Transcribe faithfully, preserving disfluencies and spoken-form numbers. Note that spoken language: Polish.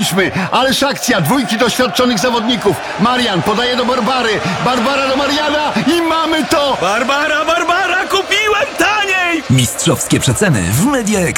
wygraliśmy. Ależ akcja, dwójki doświadczonych zawodników. Marian podaje do Barbary, Barbara do Mariana i mamy to! Barbara, Barbara, kupiłem taniej! Mistrzowskie przeceny w Media Expert.